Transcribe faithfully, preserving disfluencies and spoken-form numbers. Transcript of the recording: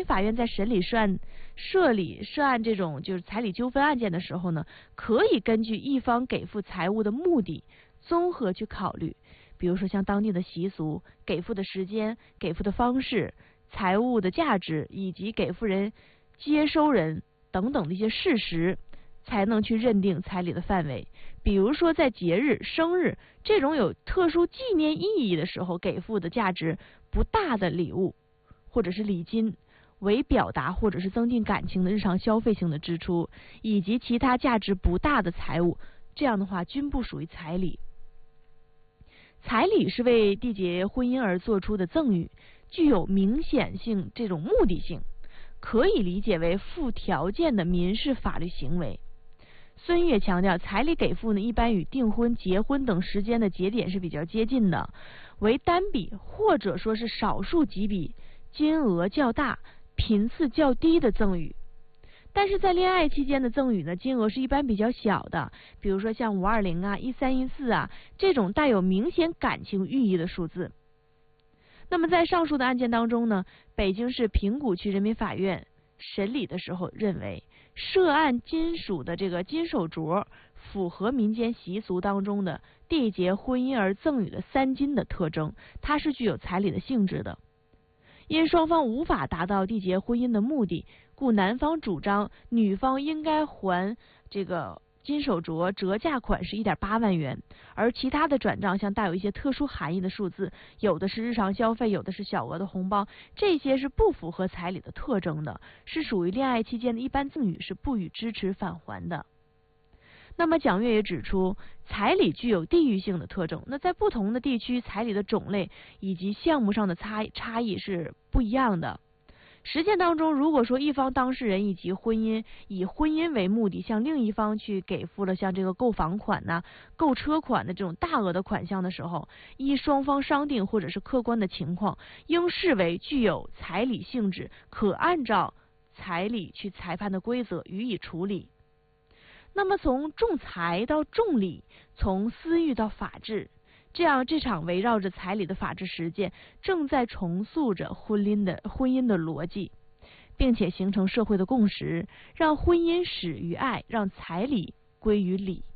法院在审理涉案、涉理涉案这种就是彩礼纠纷案件的时候呢，可以根据一方给付财物的目的，综合去考虑。比如说像当地的习俗、给付的时间、给付的方式、财物的价值以及给付人、接收人等等的一些事实，才能去认定彩礼的范围。比如说在节日、生日这种有特殊纪念意义的时候，给付的价值不大的礼物或者是礼金，为表达或者是增进感情的日常消费性的支出，以及其他价值不大的财物，这样的话均不属于彩礼。彩礼是为缔结婚姻而做出的赠与，具有明显性这种目的性，可以理解为附条件的民事法律行为。孙悦强调，彩礼给付呢，一般与订婚、结婚等时间的节点是比较接近的，为单笔或者说是少数几笔、金额较大、频次较低的赠与。但是在恋爱期间的赠与呢，金额是一般比较小的，比如说像五二零啊、一三一四啊这种带有明显感情寓意的数字。那么在上述的案件当中呢，北京市平谷区人民法院审理的时候认为，涉案金属的这个金手镯符合民间习俗当中的缔结婚姻而赠与的三金的特征，它是具有彩礼的性质的。因双方无法达到缔结婚姻的目的，故男方主张女方应该还这个金手镯折价款是 一点八万元，而其他的转账像带有一些特殊含义的数字，有的是日常消费，有的是小额的红包，这些是不符合彩礼的特征的，是属于恋爱期间的一般赠与，是不予支持返还的。那么蒋越也指出，彩礼具有地域性的特征，那在不同的地区，彩礼的种类以及项目上的差差异是不一样的。实践当中，如果说一方当事人以及婚姻以婚姻为目的，向另一方去给付了像这个购房款呐、购车款的这种大额的款项的时候，依双方商定或者是客观的情况，应视为具有彩礼性质，可按照彩礼去裁判的规则予以处理。那么从重财到重礼，从私欲到法治，这样这场围绕着彩礼的法治实践正在重塑着婚姻的婚姻的逻辑，并且形成社会的共识，让婚姻始于爱，让彩礼归于礼。